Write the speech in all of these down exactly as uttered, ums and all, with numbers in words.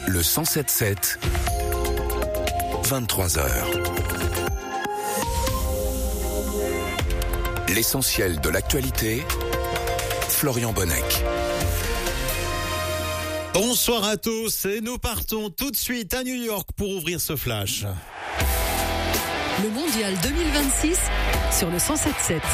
Le cent sept sept, vingt-trois heures. L'essentiel de l'actualité, Florian Bonnec. Bonsoir à tous et nous partons tout de suite à New York pour ouvrir ce flash. Le mondial deux mille vingt-six sur le cent sept sept.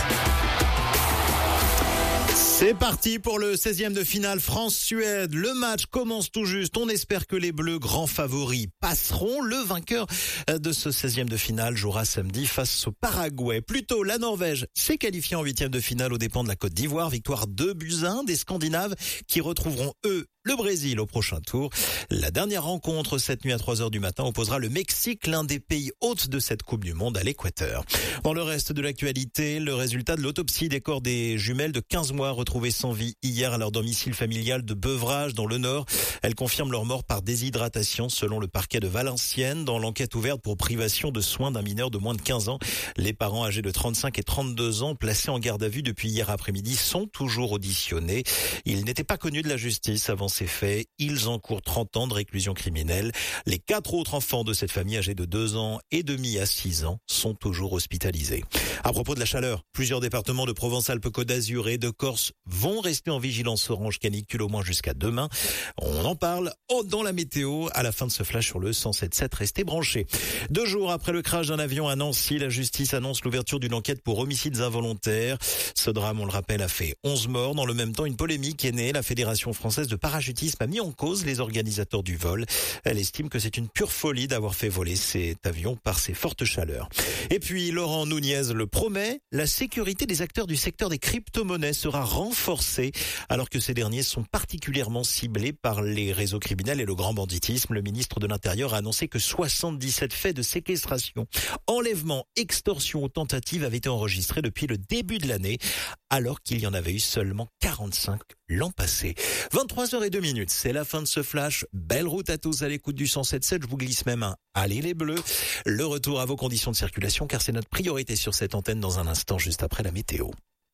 C'est parti pour le seizième de finale France-Suède. Le match commence tout juste. On espère que les Bleus, grands favoris, passeront. Le vainqueur de ce seizième de finale jouera samedi face au Paraguay. Plutôt, la Norvège s'est qualifiée en huitième de finale aux dépens de la Côte d'Ivoire. Victoire deux buts à un des Scandinaves qui retrouveront, eux, le Brésil au prochain tour. La dernière rencontre cette nuit à trois heures du matin opposera le Mexique, l'un des pays hôtes de cette Coupe du Monde, à l'Équateur. Dans le reste de l'actualité, le résultat de l'autopsie des corps des jumelles de quinze mois retrouvées sans vie hier à leur domicile familial de Beuvrages dans le Nord. Elles confirment leur mort par déshydratation selon le parquet de Valenciennes. Dans l'enquête ouverte pour privation de soins d'un mineur de moins de quinze ans, les parents âgés de trente-cinq et trente-deux ans placés en garde à vue depuis hier après-midi sont toujours auditionnés. Ils n'étaient pas connus de la justice avant ces faits. Ils encourent trente ans de réclusion criminelle. Les quatre autres enfants de cette famille âgés de deux ans et demi à six ans sont toujours hospitalisés. À propos de la chaleur, plusieurs départements de Provence-Alpes-Côte d'Azur et de Corse vont rester en vigilance orange canicule au moins jusqu'à demain. On en parle dans la météo à la fin de ce flash sur le cent sept sept. Restez branchés. Deux jours après le crash d'un avion à Nancy, la justice annonce l'ouverture d'une enquête pour homicides involontaires. Ce drame, on le rappelle, a fait onze morts. Dans le même temps, une polémique est née. La Fédération française de parachutisme a mis en cause les organisateurs du vol. Elle estime que c'est une pure folie d'avoir fait voler cet avion par ces fortes chaleurs. Et puis, Laurent Nunez le promet, la sécurité des acteurs du secteur des crypto-monnaies sera renforcée alors que ces derniers sont particulièrement ciblés par les réseaux criminels et le grand banditisme. Le ministre de l'Intérieur a annoncé que soixante-dix-sept faits de séquestration, enlèvement, extorsion ou tentative avaient été enregistrés depuis le début de l'année, alors qu'il y en avait eu seulement quarante-cinq l'an passé. vingt-trois heures zéro deux minutes, c'est la fin de ce flash. Belle route à tous à l'écoute du cent sept sept. Je vous glisse même un allez les Bleus. Le retour à vos conditions de circulation car c'est notre priorité sur cette antenne dans un instant juste après la météo.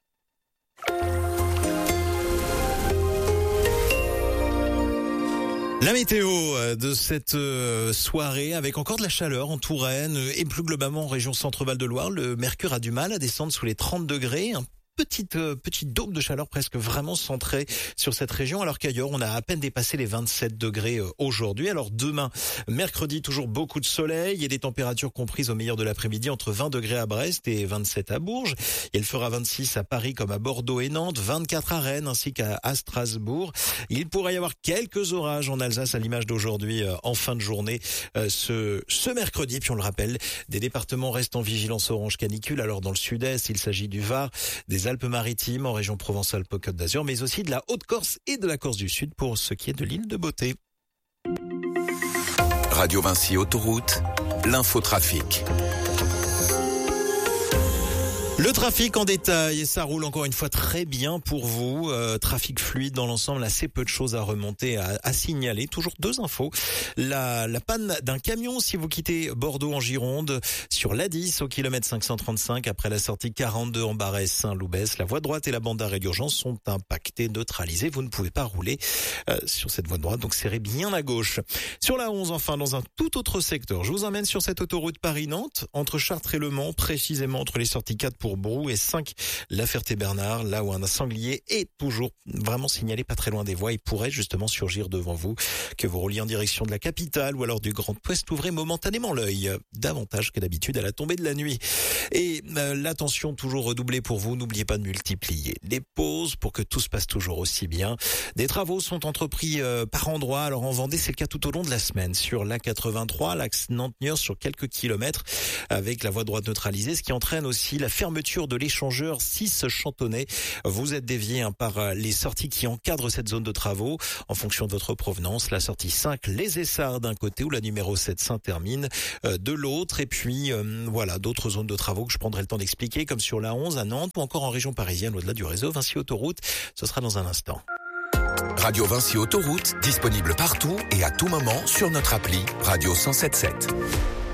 La météo de cette soirée avec encore de la chaleur en Touraine et plus globalement en région Centre-Val de Loire. Le mercure a du mal à descendre sous les trente degrés. Un Petite euh, petite daube de chaleur presque vraiment centrée sur cette région alors qu'ailleurs on a à peine dépassé les vingt-sept degrés euh, aujourd'hui. Alors demain, mercredi, toujours beaucoup de soleil et des températures comprises au meilleur de l'après-midi entre vingt degrés à Brest et vingt-sept à Bourges. Il fera vingt-six à Paris comme à Bordeaux et Nantes, vingt-quatre à Rennes ainsi qu'à à Strasbourg. Il pourrait y avoir quelques orages en Alsace à l'image d'aujourd'hui euh, en fin de journée euh, ce ce mercredi. Puis on le rappelle, des départements restent en vigilance orange canicule. Alors dans le sud-est, il s'agit du Var, des Alpes-Maritimes en région Provence-Alpes-Côte d'Azur, mais aussi de la Haute-Corse et de la Corse du Sud pour ce qui est de l'île de Beauté. Radio Vinci Autoroute, l'infotrafic. Le trafic en détail, et ça roule encore une fois très bien pour vous. Euh, trafic fluide dans l'ensemble, assez peu de choses à remonter, à, à signaler. Toujours deux infos. La, la panne d'un camion si vous quittez Bordeaux en Gironde sur l'A dix au kilomètre cinq cent trente-cinq après la sortie quarante-deux en Barès-Saint-Loubès. La voie droite et la bande d'arrêt d'urgence sont impactées, neutralisées. Vous ne pouvez pas rouler euh, sur cette voie droite, donc serrez bien à gauche. Sur la onze, enfin, dans un tout autre secteur, je vous emmène sur cette autoroute Paris-Nantes, entre Chartres et Le Mans, précisément entre les sorties quatre pour Brou et cinq La Ferté-Bernard, là où un sanglier est toujours vraiment signalé pas très loin des voies. Il pourrait justement surgir devant vous, que vous rouliez en direction de la capitale ou alors du Grand Ouest. Ouvrez momentanément l'œil, davantage que d'habitude à la tombée de la nuit. Et euh, l'attention toujours redoublée pour vous, n'oubliez pas de multiplier les pauses pour que tout se passe toujours aussi bien. Des travaux sont entrepris euh, par endroits. Alors en Vendée, c'est le cas tout au long de la semaine. Sur l'A quatre-vingt-trois, l'axe Nantes-Niort sur quelques kilomètres avec la voie droite neutralisée, ce qui entraîne aussi la fermeture de l'échangeur six Chantonnay. Vous êtes dévié hein, par les sorties qui encadrent cette zone de travaux en fonction de votre provenance. La sortie cinq, les Essarts d'un côté où la numéro sept s'intermine euh, de l'autre. Et puis euh, voilà, d'autres zones de travaux que je prendrai le temps d'expliquer comme sur la onze à Nantes ou encore en région parisienne au-delà du réseau Vinci Autoroute. Ce sera dans un instant. Radio Vinci Autoroute, disponible partout et à tout moment sur notre appli Radio cent sept sept.